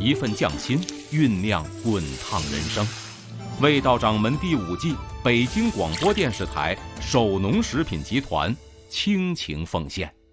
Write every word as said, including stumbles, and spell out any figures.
一份匠心，酝酿滚烫人生。味道掌门第五季，北京广播电视台首农食品集团倾情奉献。